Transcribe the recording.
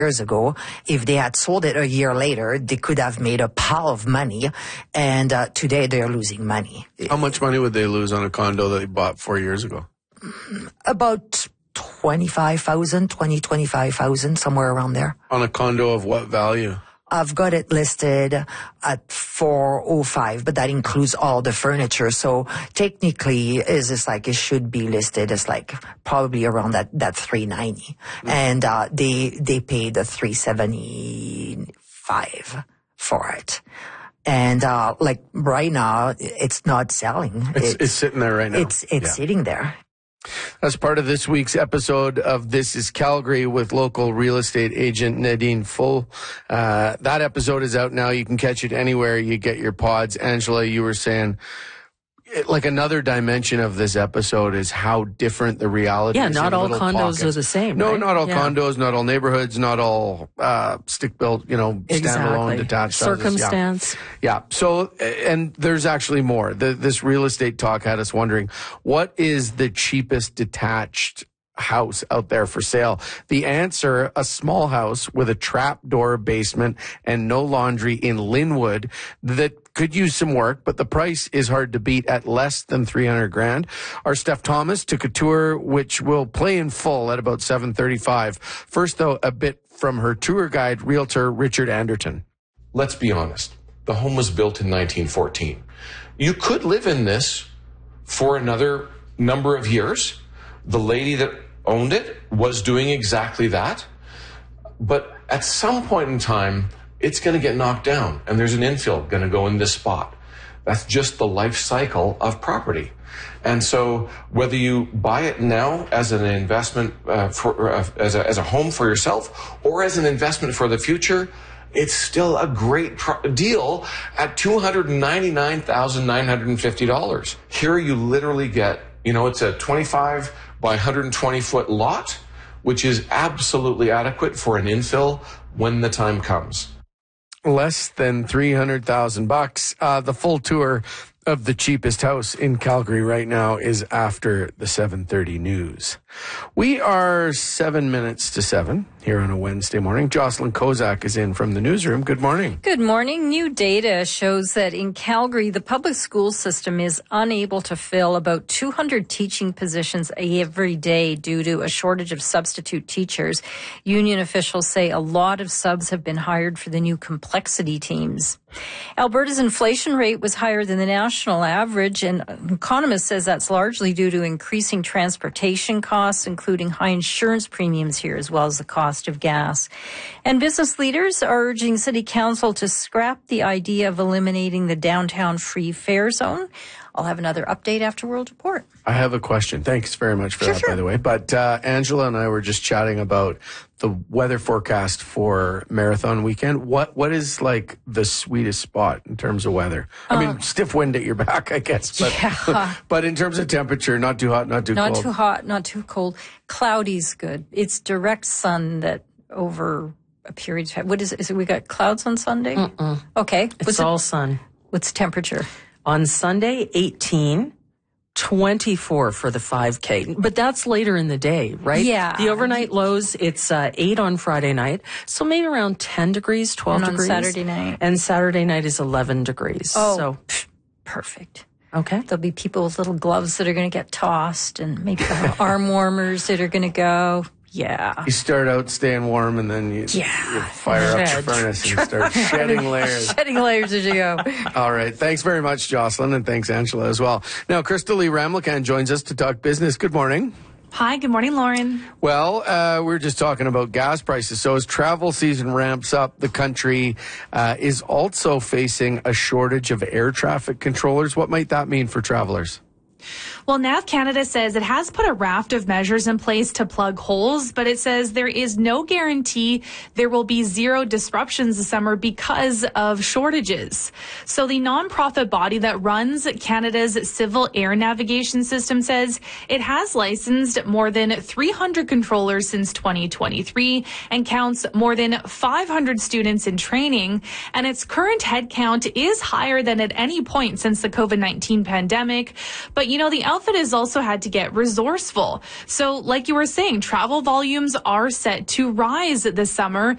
years ago. If they had sold it a year later, they could have made a pile of money, and today they're losing money. How much money would they lose on a condo that they bought 4 years ago? About 25,000, somewhere around there. On a condo of what value? I've got it listed at 405, but that includes all the furniture. So technically, it should be listed as like probably around that 390. And they paid the 375 for it. And right now, it's not selling. It's sitting there right now. It's sitting there. As part of this week's episode of This is Calgary with local real estate agent Nadine Full. That episode is out now. You can catch it anywhere you get your pods. Angela, you were saying, like, another dimension of this episode is how different the reality is. Yeah, not all condos pockets. are the same. No, right? not all condos, not all neighborhoods, not all stick-built, standalone, detached circumstance. Houses. Yeah. So, and there's actually more. This real estate talk had us wondering, what is the cheapest detached house out there for sale? The answer, a small house with a trapdoor basement and no laundry in Linwood that could use some work, but the price is hard to beat at less than $300,000. Our Steph Thomas took a tour, which will play in full at about 7:35. First, though, a bit from her tour guide, realtor Richard Anderton. Let's be honest. The home was built in 1914. You could live in this for another number of years. The lady that owned it was doing exactly that. But at some point in time, it's going to get knocked down, and there's an infill going to go in this spot. That's just the life cycle of property. And so whether you buy it now as an investment as a home for yourself or as an investment for the future, it's still a great deal at $299,950. Here you literally get, it's a 25 by 120 foot lot, which is absolutely adequate for an infill when the time comes. Less than $300,000. The full tour of the cheapest house in Calgary right now is after the 7:30 news. We are 7 minutes to 7 here on a Wednesday morning. Jocelyn Kozak is in from the newsroom. Good morning. Good morning. New data shows that in Calgary, the public school system is unable to fill about 200 teaching positions every day due to a shortage of substitute teachers. Union officials say a lot of subs have been hired for the new complexity teams. Alberta's inflation rate was higher than the national average, and an economist says that's largely due to increasing transportation costs, including high insurance premiums here, as well as the cost of gas. And business leaders are urging City Council to scrap the idea of eliminating the downtown free fare zone. I'll have another update after World Report. I have a question. Thanks very much for that, by the way. But Angela and I were just chatting about the weather forecast for Marathon weekend. What is like the sweetest spot in terms of weather? I mean, stiff wind at your back, I guess. But, but in terms of temperature, not too hot, not too cold. Not too hot, not too cold. Cloudy's good. It's direct sun that over a period of time. What is it? We got clouds on Sunday? Okay. It's all sun. What's the temperature? On Sunday, 18, 24 for the 5K. But that's later in the day, right? Yeah. The overnight lows, it's 8 on Friday night. So maybe around 10 degrees, 12 and degrees. On Saturday night. And Saturday night is 11 degrees. Oh, so perfect. Okay. There'll be people with little gloves that are going to get tossed and maybe arm warmers that are going to go. Yeah. You start out staying warm and then you fire up the furnace and start shedding layers. Shedding layers as you go. All right. Thanks very much, Jocelyn, and thanks, Angela, as well. Now, Crystal Lee Ramlakan joins us to talk business. Good morning. Hi, good morning, Lauren. Well, we're just talking about gas prices. So as travel season ramps up, the country is also facing a shortage of air traffic controllers. What might that mean for travelers? Well, NAV Canada says it has put a raft of measures in place to plug holes, but it says there is no guarantee there will be zero disruptions this summer because of shortages. So the nonprofit body that runs Canada's civil air navigation system says it has licensed more than 300 controllers since 2023 and counts more than 500 students in training. And its current headcount is higher than at any point since the COVID-19 pandemic. But the outfit has also had to get resourceful. So like you were saying, travel volumes are set to rise this summer.